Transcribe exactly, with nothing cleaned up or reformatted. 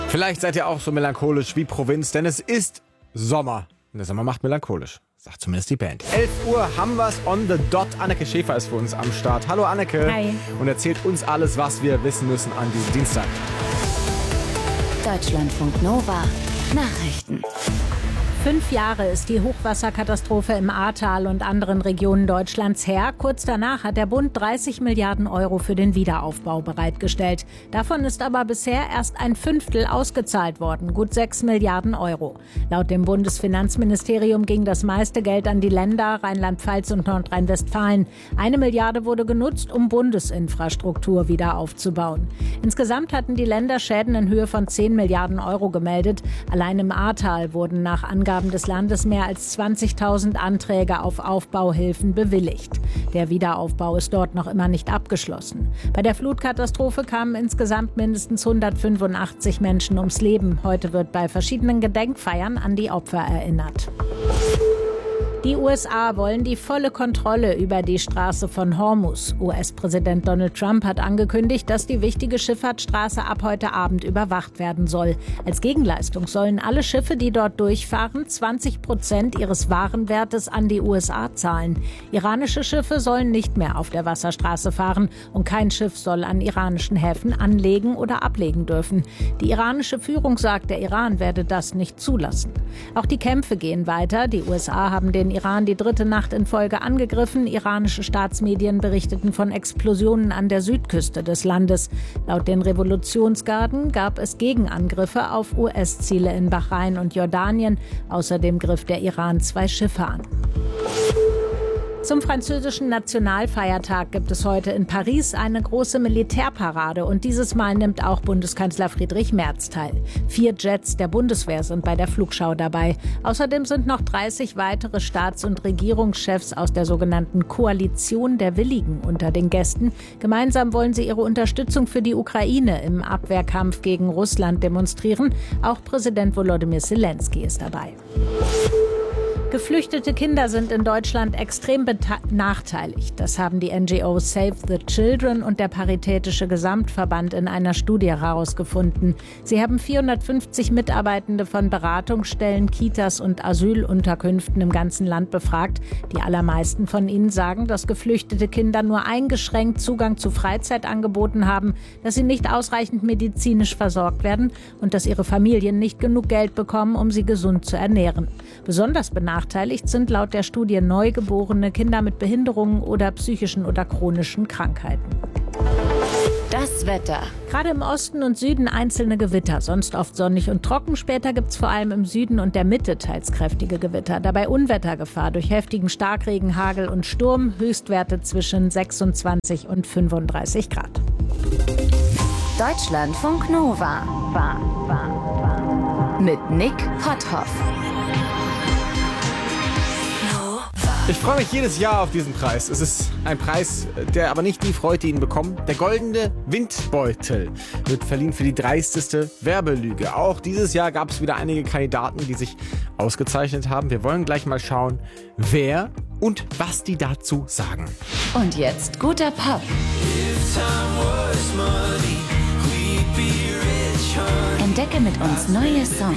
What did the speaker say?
Vielleicht seid ihr auch so melancholisch wie Provinz, denn es ist Sommer. Und der Sommer macht melancholisch, sagt zumindest die Band. elf Uhr haben wir's on the dot. Anneke Schäfer ist für uns am Start. Hallo Anneke. Hi. Und erzählt uns alles, was wir wissen müssen an diesem Dienstag. Deutschlandfunk Nova Nachrichten. Fünf Jahre ist die Hochwasserkatastrophe im Ahrtal und anderen Regionen Deutschlands her. Kurz danach hat der Bund dreißig Milliarden Euro für den Wiederaufbau bereitgestellt. Davon ist aber bisher erst ein Fünftel ausgezahlt worden, gut sechs Milliarden Euro. Laut dem Bundesfinanzministerium ging das meiste Geld an die Länder Rheinland-Pfalz und Nordrhein-Westfalen. Eine Milliarde wurde genutzt, um Bundesinfrastruktur wieder aufzubauen. Insgesamt hatten die Länder Schäden in Höhe von zehn Milliarden Euro gemeldet. Allein im Ahrtal wurden nach Angaben des Landes mehr als zwanzigtausend Anträge auf Aufbauhilfen bewilligt. Der Wiederaufbau ist dort noch immer nicht abgeschlossen. Bei der Flutkatastrophe kamen insgesamt mindestens hundertfünfundachtzig Menschen ums Leben. Heute wird bei verschiedenen Gedenkfeiern an die Opfer erinnert. Die U S A wollen die volle Kontrolle über die Straße von Hormuz. U S-Präsident Donald Trump hat angekündigt, dass die wichtige Schifffahrtsstraße ab heute Abend überwacht werden soll. Als Gegenleistung sollen alle Schiffe, die dort durchfahren, zwanzig Prozent ihres Warenwertes an die U S A zahlen. Iranische Schiffe sollen nicht mehr auf der Wasserstraße fahren und kein Schiff soll an iranischen Häfen anlegen oder ablegen dürfen. Die iranische Führung sagt, der Iran werde das nicht zulassen. Auch die Kämpfe gehen weiter. Die U S A haben den Iran die dritte Nacht in Folge angegriffen. Iranische Staatsmedien berichteten von Explosionen an der Südküste des Landes. Laut den Revolutionsgarden gab es Gegenangriffe auf U S-Ziele in Bahrain und Jordanien. Außerdem griff der Iran zwei Schiffe an. Zum französischen Nationalfeiertag gibt es heute in Paris eine große Militärparade und dieses Mal nimmt auch Bundeskanzler Friedrich Merz teil. Vier Jets der Bundeswehr sind bei der Flugschau dabei. Außerdem sind noch dreißig weitere Staats- und Regierungschefs aus der sogenannten Koalition der Willigen unter den Gästen. Gemeinsam wollen sie ihre Unterstützung für die Ukraine im Abwehrkampf gegen Russland demonstrieren. Auch Präsident Volodymyr Zelensky ist dabei. Geflüchtete Kinder sind in Deutschland extrem benachteiligt. Das haben die N G O Save the Children und der Paritätische Gesamtverband in einer Studie herausgefunden. Sie haben vierhundertfünfzig Mitarbeitende von Beratungsstellen, Kitas und Asylunterkünften im ganzen Land befragt. Die allermeisten von ihnen sagen, dass geflüchtete Kinder nur eingeschränkt Zugang zu Freizeitangeboten haben, dass sie nicht ausreichend medizinisch versorgt werden und dass ihre Familien nicht genug Geld bekommen, um sie gesund zu ernähren. Besonders benachteiligt Benachteiligt sind laut der Studie neugeborene Kinder mit Behinderungen oder psychischen oder chronischen Krankheiten. Das Wetter. Gerade im Osten und Süden einzelne Gewitter, sonst oft sonnig und trocken. Später gibt es vor allem im Süden und der Mitte teils kräftige Gewitter. Dabei Unwettergefahr durch heftigen Starkregen, Hagel und Sturm. Höchstwerte zwischen sechsundzwanzig und fünfunddreißig Grad. Deutschlandfunk Nova. Mit Nick Potthoff. Ich freue mich jedes Jahr auf diesen Preis. Es ist ein Preis, der aber nicht die Leute ihn bekommen. Der goldene Windbeutel wird verliehen für die dreisteste Werbelüge. Auch dieses Jahr gab es wieder einige Kandidaten, die sich ausgezeichnet haben. Wir wollen gleich mal schauen, wer und was die dazu sagen. Und jetzt guter Pop. Entdecke mit uns neue Songs.